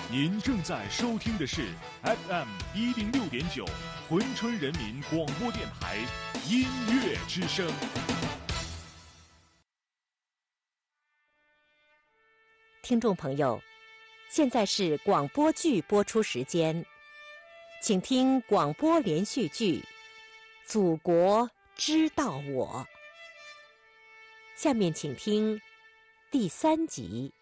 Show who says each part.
Speaker 1: 您正在收听的是 FM106.9珲春人民广播电台音乐之声。
Speaker 2: 听众朋友，现在是广播剧播出时间，请听广播连续剧《祖国知道我》。下面请听第3集。